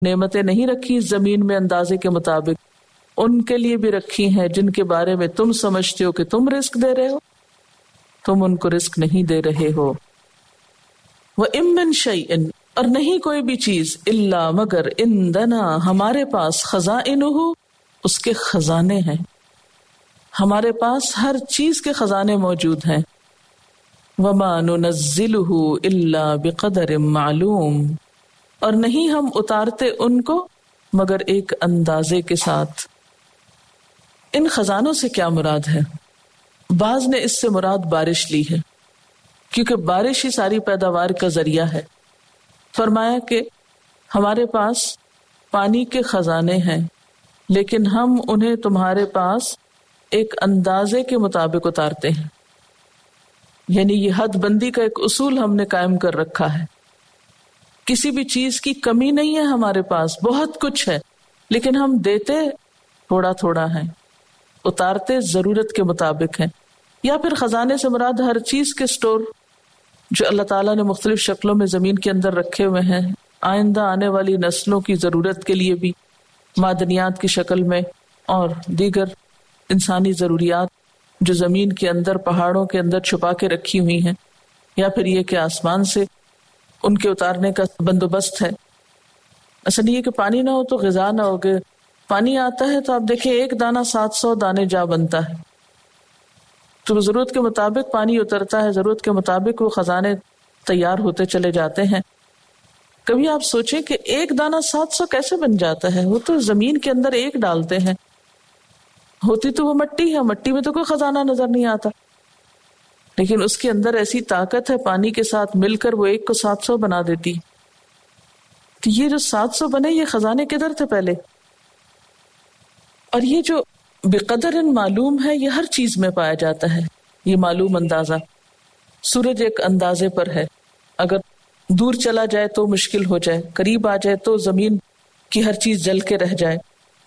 نعمتیں نہیں رکھی اس زمین میں اندازے کے مطابق، ان کے لیے بھی رکھی ہیں جن کے بارے میں تم سمجھتے ہو کہ تم رزق دے رہے ہو، تم ان کو رزق نہیں دے رہے ہو۔ وَإِن مِّن شَيْءٍ، اور نہیں کوئی بھی چیز، الا مگر عندنا ہمارے پاس، خزائنہ اس کے خزانے ہیں، ہمارے پاس ہر چیز کے خزانے موجود ہیں۔ وما ننزلہ الا بقدر معلوم، اور نہیں ہم اتارتے ان کو مگر ایک اندازے کے ساتھ۔ ان خزانوں سے کیا مراد ہے؟ بعض نے اس سے مراد بارش لی ہے، کیونکہ بارش ہی ساری پیداوار کا ذریعہ ہے۔ فرمایا کہ ہمارے پاس پانی کے خزانے ہیں، لیکن ہم انہیں تمہارے پاس ایک اندازے کے مطابق اتارتے ہیں، یعنی یہ حد بندی کا ایک اصول ہم نے قائم کر رکھا ہے۔ کسی بھی چیز کی کمی نہیں ہے ہمارے پاس، بہت کچھ ہے، لیکن ہم دیتے تھوڑا تھوڑا ہیں، اتارتے ضرورت کے مطابق ہیں۔ یا پھر خزانے سے مراد ہر چیز کے سٹور جو اللہ تعالیٰ نے مختلف شکلوں میں زمین کے اندر رکھے ہوئے ہیں، آئندہ آنے والی نسلوں کی ضرورت کے لیے بھی، معدنیات کی شکل میں اور دیگر انسانی ضروریات جو زمین کے اندر پہاڑوں کے اندر چھپا کے رکھی ہوئی ہیں، یا پھر یہ کہ آسمان سے ان کے اتارنے کا بندوبست ہے۔ اصل یہ کہ پانی نہ ہو تو غذا نہ ہوگے، پانی آتا ہے تو آپ دیکھیں ایک دانہ 700 دانے جا بنتا ہے، تو ضرورت کے مطابق پانی اترتا ہے، ضرورت کے مطابق وہ خزانے تیار ہوتے چلے جاتے ہیں۔ کبھی آپ سوچیں کہ ایک دانہ 700 کیسے بن جاتا ہے؟ وہ تو زمین کے اندر ایک ڈالتے ہیں، ہوتی تو وہ مٹی ہے، مٹی میں تو کوئی خزانہ نظر نہیں آتا، لیکن اس کے اندر ایسی طاقت ہے پانی کے ساتھ مل کر وہ ایک کو 700 بنا دیتی۔ تو یہ جو 700 بنے، یہ خزانے کدھر تھے پہلے؟ اور یہ جو بقدر معلوم ہے، یہ ہر چیز میں پایا جاتا ہے، یہ معلوم اندازہ۔ سورج ایک اندازے پر ہے، اگر دور چلا جائے تو مشکل ہو جائے، قریب آ جائے تو زمین کی ہر چیز جل کے رہ جائے۔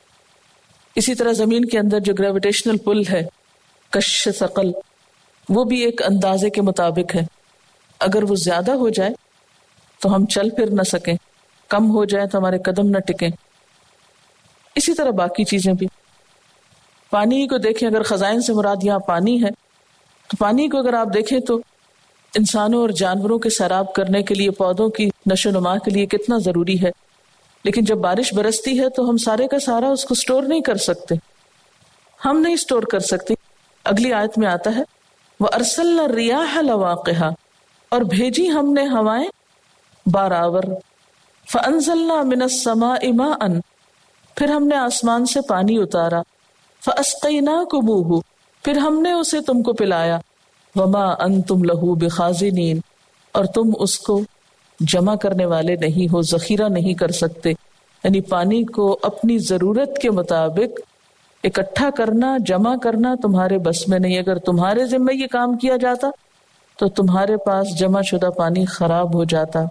اسی طرح زمین کے اندر جو گریویٹیشنل پل ہے، کش ثقل، وہ بھی ایک اندازے کے مطابق ہے، اگر وہ زیادہ ہو جائے تو ہم چل پھر نہ سکیں، کم ہو جائے تو ہمارے قدم نہ ٹکیں۔ اسی طرح باقی چیزیں بھی، پانی کو دیکھیں، اگر خزائن سے مراد یہاں پانی ہے تو پانی کو اگر آپ دیکھیں تو انسانوں اور جانوروں کے سیراب کرنے کے لیے، پودوں کی نشو و نما کے لیے کتنا ضروری ہے، لیکن جب بارش برستی ہے تو ہم سارے کا سارا اس کو سٹور نہیں کر سکتے، ہم نہیں سٹور کر سکتے۔ اگلی آیت میں آتا ہے وَأَرْسَلْنَا الرِّيَاحَ لَوَاقِحَ، اور بھیجی ہم نے ہوائیں بارآور، فَأَنزَلْنَا مِنَ السَّمَاءِ مَاءً، پھر ہم نے آسمان سے پانی اتارا، فَأَسْقَيْنَاكُمُوهُ، پھر ہم نے اسے تم کو پلایا، وَمَا أَنْتُمْ لَهُ بِخَازِنِينَ، اور تم اس کو جمع کرنے والے نہیں ہو، ذخیرہ نہیں کر سکتے۔ یعنی پانی کو اپنی ضرورت کے مطابق اکٹھا کرنا، جمع کرنا تمہارے بس میں نہیں۔ اگر تمہارے ذمہ یہ کام کیا جاتا تو تمہارے پاس جمع شدہ پانی خراب ہو جاتا،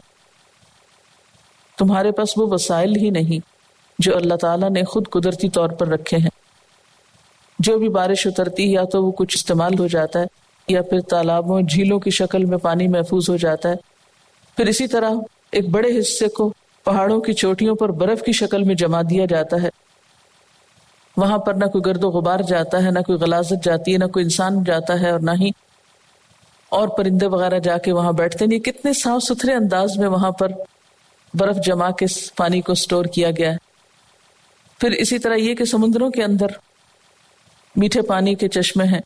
تمہارے پاس وہ وسائل ہی نہیں جو اللہ تعالیٰ نے خود قدرتی طور پر رکھے ہیں۔ جو بھی بارش اترتی ہے یا تو وہ کچھ استعمال ہو جاتا ہے، یا پھر تالابوں، جھیلوں کی شکل میں پانی محفوظ ہو جاتا ہے، پھر اسی طرح ایک بڑے حصے کو پہاڑوں کی چوٹیوں پر برف کی شکل میں جما دیا جاتا ہے، وہاں پر نہ کوئی گرد و غبار جاتا ہے، نہ کوئی غلاظت جاتی ہے، نہ کوئی انسان جاتا ہے، اور نہ ہی اور پرندے وغیرہ جا کے وہاں بیٹھتے نہیں۔ کتنے صاف ستھرے انداز میں وہاں پر برف جما کے پانی کو سٹور کیا گیا ہے۔ پھر اسی طرح یہ کہ سمندروں کے اندر میٹھے پانی کے چشمے ہیں۔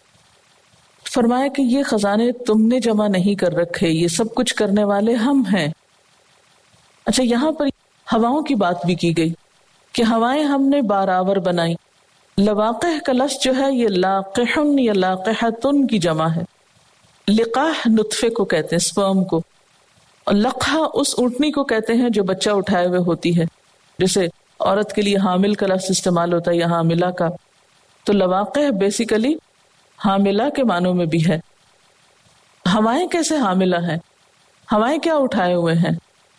فرمایا کہ یہ خزانے تم نے جمع نہیں کر رکھے، یہ سب کچھ کرنے والے ہم ہیں۔ اچھا، یہاں پر ہواؤں کی بات بھی کی گئی کہ ہوائیں ہم نے بارآور بنائی۔ لواقح کا لفظ جو ہے یہ لاقحن یا لاقحتن کی جمع ہے۔ لقاح نطفے کو کہتے ہیں، سپرم کو، اور لقحہ اس اونٹنی کو کہتے ہیں جو بچہ اٹھائے ہوئے ہوتی ہے، جیسے عورت کے لیے حامل کا لفظ استعمال ہوتا ہے یا حاملہ کا، تو لواقح بیسیکلی حاملہ کے معنوں میں بھی ہے۔ ہوائیں کیسے حاملہ ہیں؟ ہوائیں کیا اٹھائے ہوئے ہیں؟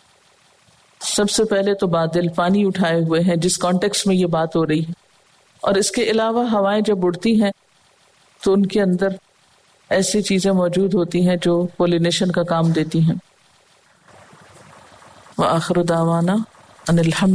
سب سے پہلے تو بادل، پانی اٹھائے ہوئے ہیں جس کانٹیکس میں یہ بات ہو رہی ہے، اور اس کے علاوہ ہوائیں جب اڑتی ہیں تو ان کے اندر ایسی چیزیں موجود ہوتی ہیں جو پولینیشن کا کام دیتی ہیں۔ وآخر دعوانا ان الحمد